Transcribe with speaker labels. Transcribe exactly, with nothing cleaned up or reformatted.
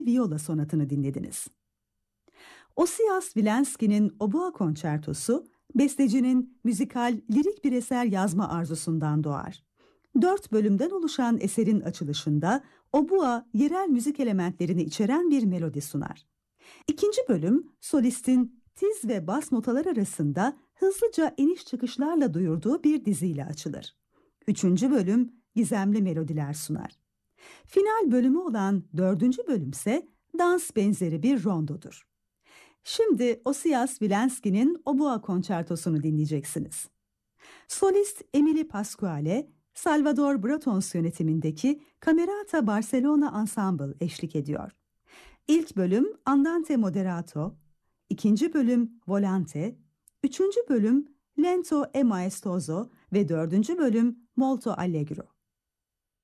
Speaker 1: Viola sonatını dinlediniz. Ossias Wilenski'nin Obua Konçertosu, bestecinin müzikal, lirik bir eser yazma arzusundan doğar. Dört bölümden oluşan eserin açılışında obua yerel müzik elementlerini içeren bir melodi sunar. İkinci bölüm, solistin tiz ve bas notalar arasında hızlıca iniş çıkışlarla duyurduğu bir diziyle açılır. Üçüncü bölüm, gizemli melodiler sunar. Final bölümü olan dördüncü bölümse dans benzeri bir rondodur. Şimdi Ossias Wilenski'nin Obua Konçertosunu dinleyeceksiniz. Solist Emily Pasquale, Salvador Bratons yönetimindeki Camerata Barcelona Ensemble eşlik ediyor. İlk bölüm Andante Moderato, ikinci bölüm Volante, üçüncü bölüm Lento e Maestoso ve dördüncü bölüm Molto Allegro.